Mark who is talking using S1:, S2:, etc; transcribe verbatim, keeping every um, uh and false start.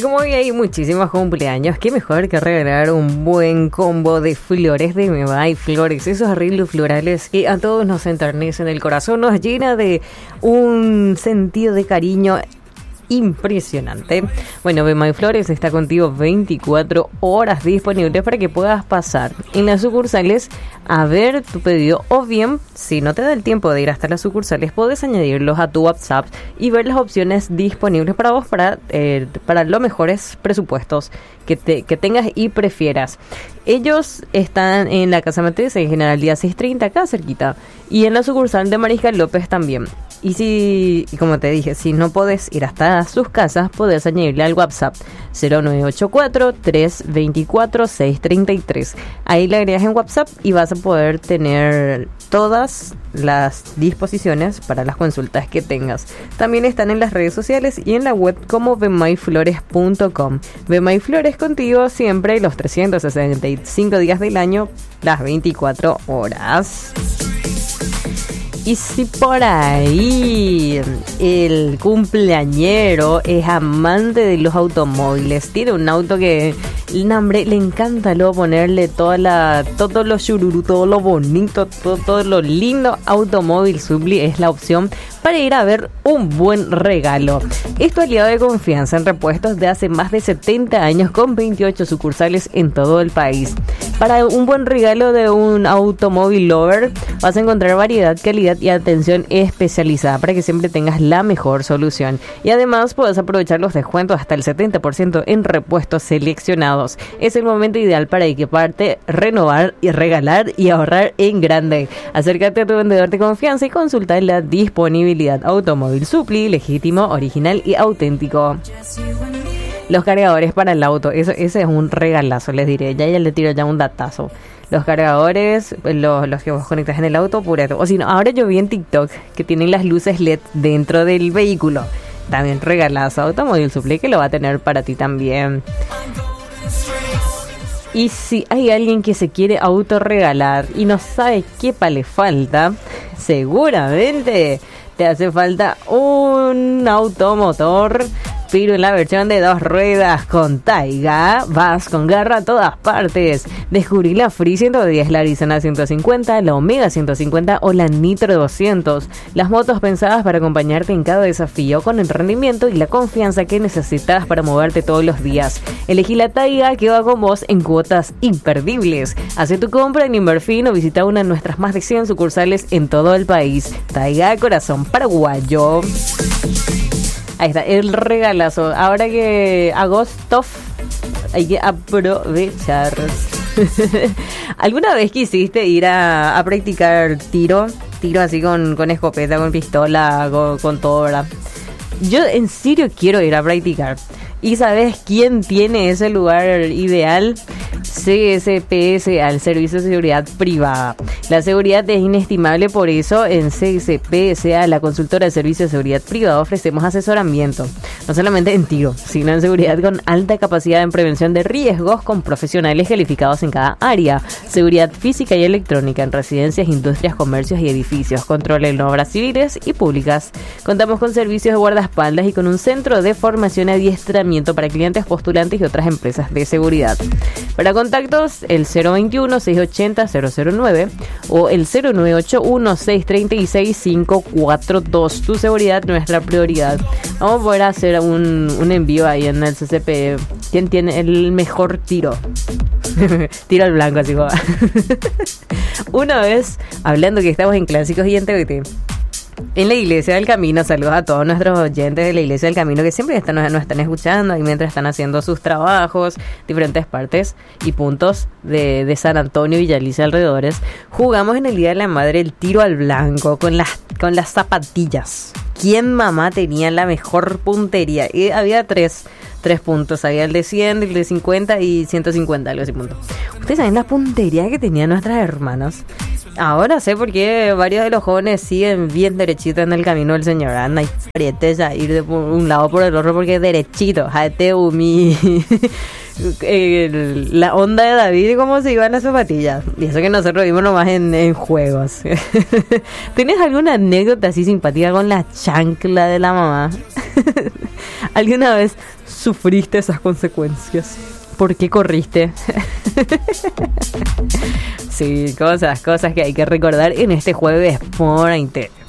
S1: como hoy hay muchísimos cumpleaños, qué mejor que regalar un buen combo de flores de Memay Flores. Esos arreglos florales que a todos nos enternecen el corazón, nos llena de un sentido de cariño impresionante. Bueno, Memay Flores está contigo veinticuatro horas disponibles para que puedas pasar en las sucursales a ver tu pedido, o bien, si no te da el tiempo de ir hasta las sucursales, puedes añadirlos a tu WhatsApp y ver las opciones disponibles para vos para, eh, para los mejores presupuestos que, te, que tengas y prefieras. Ellos están en la Casa Matriz, en General Díaz seiscientos treinta, acá cerquita, y en la sucursal de Mariscal López también. Y si, como te dije, si no podés ir hasta sus casas, podés añadirle al WhatsApp cero nueve ocho cuatro, tres dos cuatro, seis tres tres. Ahí le agregas en WhatsApp y vas a poder tener todas las disposiciones para las consultas que tengas. También están en las redes sociales y en la web como bemay flores punto com. Bemay Flores contigo siempre los trescientos sesenta y cinco días del año, las veinticuatro horas. Y si por ahí el cumpleañero es amante de los automóviles, tiene un auto que el nombre le encanta luego ponerle toda la, todo lo chururu, todo lo bonito, todo, todo lo lindo, Automóvil Supply es la opción para ir a ver un buen regalo. Es tu aliado de confianza en repuestos de hace más de setenta años con veintiocho sucursales en todo el país. Para un buen regalo de un automóvil lover vas a encontrar variedad, calidad y atención especializada para que siempre tengas la mejor solución. Y además puedes aprovechar los descuentos hasta el setenta por ciento en repuestos seleccionados. Es el momento ideal para equiparte, renovar y regalar y ahorrar en grande. Acércate a tu vendedor de confianza y consulta la disponibilidad. Automóvil Supply, legítimo, original y auténtico. Los cargadores para el auto, eso, ese es un regalazo, les diré. Ya ya le tiro ya un datazo. Los cargadores, los, los que vos conectas en el auto, puro. O si no, ahora yo vi en TikTok que tienen las luces L E D dentro del vehículo. También regalazo. Automóvil Supply que lo va a tener para ti también. Y si hay alguien que se quiere autorregalar y no sabe qué pa le falta, seguramente te hace falta un automotor, pero en la versión de dos ruedas con Taiga, vas con garra a todas partes. Descubrí la Free ciento diez, la Arizona ciento cincuenta, la Omega ciento cincuenta o la Nitro doscientos. Las motos pensadas para acompañarte en cada desafío con el rendimiento y la confianza que necesitas para moverte todos los días. Elegí la Taiga que va con vos en cuotas imperdibles. Hace tu compra en Inverfin o visita una de nuestras más de cien sucursales en todo el país. Taiga, corazón paraguayo. Ahí está, el regalazo. Ahora que agosto hay que aprovechar. ¿Alguna vez quisiste ir a, a practicar tiro? Tiro así con, con escopeta, con pistola, con, con todo, ¿verdad? Yo en serio quiero ir a practicar. ¿Y sabes quién tiene ese lugar ideal? C S P S, al Servicio de Seguridad Privada. La seguridad es inestimable, por eso en C S P S A, la consultora de Servicio de Seguridad Privada, ofrecemos asesoramiento, no solamente en tiro, sino en seguridad con alta capacidad en prevención de riesgos con profesionales calificados en cada área. Seguridad física y electrónica en residencias, industrias, comercios y edificios. Control en obras civiles y públicas. Contamos con servicios de guardaespaldas y con un centro de formación y adiestramiento para clientes, postulantes y otras empresas de seguridad. Para contactos, el cero veintiuno, seiscientos ochenta, cero cero nueve o el cero nueve ocho uno, seiscientos treinta y seis, quinientos cuarenta y dos. Tu seguridad, nuestra prioridad. Vamos a poder hacer un, un envío ahí en el C C P. ¿Quién tiene el mejor tiro? Tiro al blanco, así como. Una vez, hablando que estamos en clásicos y en T V T, en la Iglesia del Camino, saludos a todos nuestros oyentes de la Iglesia del Camino que siempre están, nos están escuchando y mientras están haciendo sus trabajos, diferentes partes y puntos de, de San Antonio, Villa Alicia, alrededores. Jugamos en el Día de la Madre el tiro al blanco con las, con las zapatillas. ¿Quién mamá tenía la mejor puntería? Y había tres, tres puntos, había el de cien, el de cincuenta y ciento cincuenta, algo así, punto. ¿Ustedes saben la puntería que tenían nuestras hermanas? Ahora sé por qué varios de los jóvenes siguen bien derechitos en el camino del Señor. Anda y prietes a ir de un lado por el otro porque derechito. Jate umi. El, la onda de David y cómo se iban las zapatillas. Y eso que nosotros vimos nomás en, en juegos. ¿Tienes alguna anécdota así simpática con la chancla de la mamá? ¿Alguna vez sufriste esas consecuencias? ¿Por qué corriste? Sí, cosas, cosas que hay que recordar en este jueves por internet.